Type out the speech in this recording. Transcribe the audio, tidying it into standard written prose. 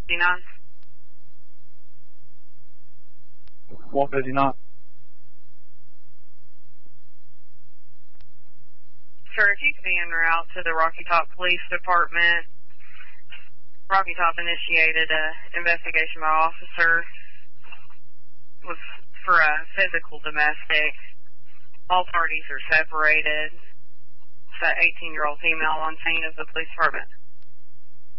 59. 159. Sir, if you could be en route to the Rocky Top Police Department. Rocky Top initiated an investigation by officer. It was for a physical domestic. All parties are separated. It's that 18-year-old female on scene of the police department.